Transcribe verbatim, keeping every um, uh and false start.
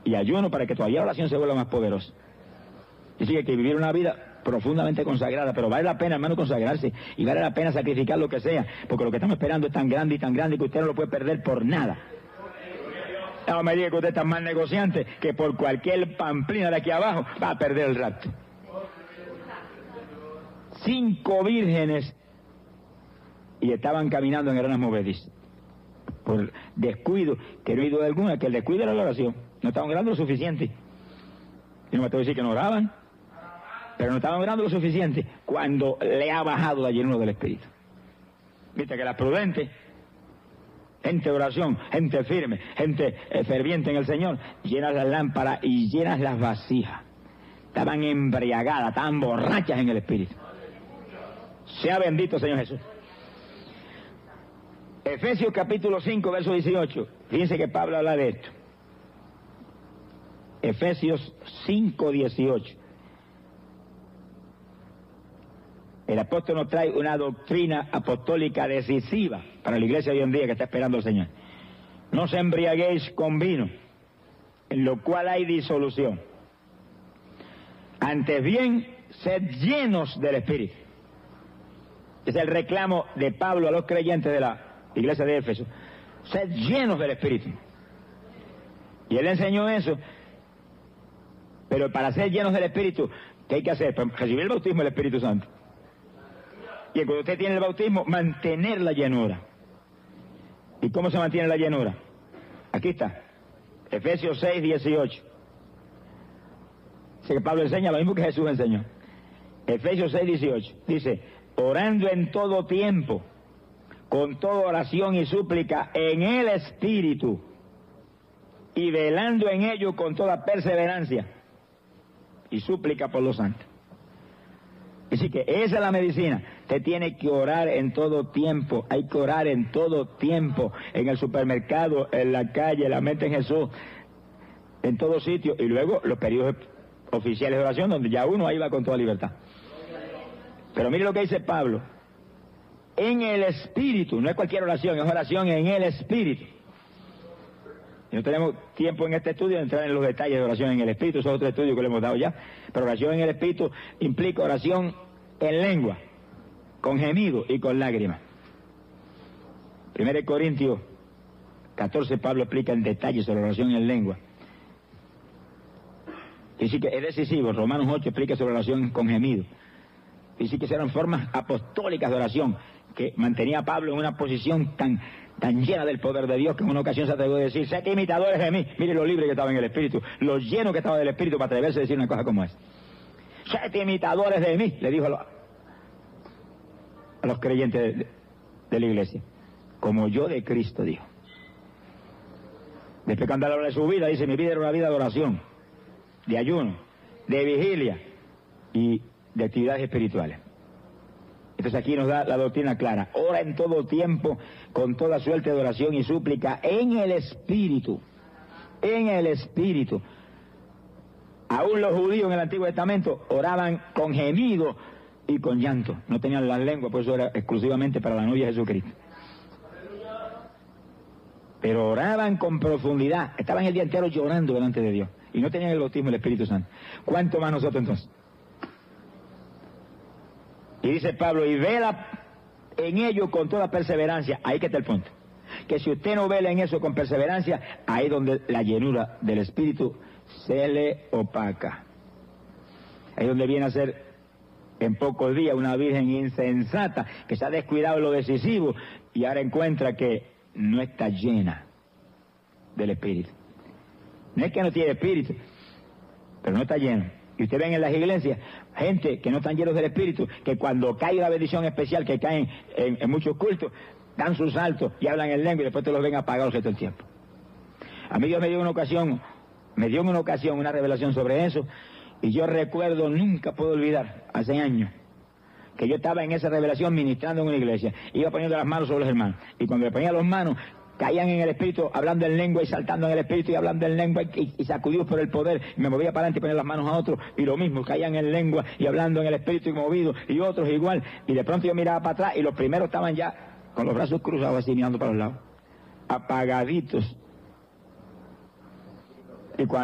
y ayuno para que todavía la oración se vuelva más poderosa. Así que hay que vivir una vida profundamente consagrada, pero vale la pena, hermano, consagrarse, y vale la pena sacrificar lo que sea, porque lo que estamos esperando es tan grande y tan grande que usted no lo puede perder por nada. No me diga que usted es tan mal negociante que por cualquier pamplina de aquí abajo va a perder el rapto. Cinco vírgenes y estaban caminando en arenas movedizas por descuido, que no hay duda alguna que el descuido era la oración. No estaban orando lo suficiente. Y no me tengo que decir que no oraban, pero no estaban orando lo suficiente cuando le ha bajado la llenura del Espíritu. Viste que las prudentes, gente de oración, gente firme, gente eh, ferviente en el Señor, llenas las lámparas y llenas las vasijas. Estaban embriagadas, estaban borrachas en el Espíritu. Sea bendito Señor Jesús. Efesios capítulo cinco, verso dieciocho. Fíjense que Pablo habla de esto. Efesios cinco, dieciocho. El apóstol nos trae una doctrina apostólica decisiva para la iglesia de hoy en día que está esperando al Señor. No os embriaguéis con vino, en lo cual hay disolución. Antes bien, sed llenos del Espíritu. Es el reclamo de Pablo a los creyentes de la iglesia de Éfeso. Sed llenos del Espíritu. Y él enseñó eso. Pero para ser llenos del Espíritu, ¿qué hay que hacer? Para recibir el bautismo del Espíritu Santo. Y cuando usted tiene el bautismo, mantener la llenura. ¿Y cómo se mantiene la llenura? Aquí está. Efesios seis, dieciocho. Así que Pablo enseña lo mismo que Jesús enseñó. Efesios seis, dieciocho. Dice, orando en todo tiempo, con toda oración y súplica en el Espíritu, y velando en ello con toda perseverancia y súplica por los santos. Así que esa es la medicina. Usted tiene que orar en todo tiempo. Hay que orar en todo tiempo. En el supermercado, en la calle, la mente en Jesús, en todo sitio. Y luego los periodos oficiales de oración, donde ya uno ahí va con toda libertad. Pero mire lo que dice Pablo. En el Espíritu. No es cualquier oración, es oración en el Espíritu. Y no tenemos tiempo en este estudio de entrar en los detalles de oración en el Espíritu. Eso es otro estudio que le hemos dado ya. Pero oración en el Espíritu implica oración en lengua, con gemido y con lágrimas. Primero Corintios catorce, Pablo explica en detalle sobre la oración en lengua. Dice que es decisivo. Romanos ocho explica sobre la oración con gemido. Dice que eran formas apostólicas de oración que mantenía a Pablo en una posición tan, tan llena del poder de Dios que en una ocasión se atrevió a decir, sed imitadores de mí. Mire lo libre que estaba en el Espíritu, lo lleno que estaba del Espíritu para atreverse a decir una cosa como esa. Sed imitadores de mí, le dijo a los, a los creyentes de, de, de la iglesia, como yo de Cristo, dijo. Después cuando habla de su vida, dice, mi vida era una vida de oración, de ayuno, de vigilia y de actividades espirituales. Entonces aquí nos da la doctrina clara. Ora en todo tiempo, con toda suerte de oración y súplica, en el Espíritu. En el Espíritu. Aún los judíos en el Antiguo Testamento oraban con gemido y con llanto. No tenían las lenguas, por eso era exclusivamente para la novia de Jesucristo. Pero oraban con profundidad. Estaban el día entero llorando delante de Dios. Y no tenían el bautismo del Espíritu Santo. ¿Cuánto más nosotros entonces? Y dice Pablo, y vela en ello con toda perseverancia. Ahí que está el punto. Que si usted no vela en eso con perseverancia, ahí donde la llenura del Espíritu se le opaca. Ahí donde viene a ser en pocos días una virgen insensata que se ha descuidado en lo decisivo y ahora encuentra que no está llena del Espíritu. No es que no tiene Espíritu, pero no está lleno. Y usted ven en las iglesias gente que no están llenos del Espíritu, que cuando cae la bendición especial que caen en, en muchos cultos, dan sus saltos y hablan en lengua y después te los ven apagados todo el tiempo. A mí Dios me dio una ocasión, me dio en una ocasión una revelación sobre eso, y yo recuerdo, nunca puedo olvidar, hace años, que yo estaba en esa revelación ministrando en una iglesia, iba poniendo las manos sobre los hermanos, y cuando le ponía las manos, caían en el Espíritu, hablando en lengua y saltando en el Espíritu y hablando en lengua y, y sacudidos por el poder, y me movía para adelante y ponía las manos a otros, y lo mismo, caían en lengua y hablando en el Espíritu y movidos, y otros igual, y de pronto yo miraba para atrás y los primeros estaban ya con los brazos cruzados así mirando para los lados, apagaditos. Y cuando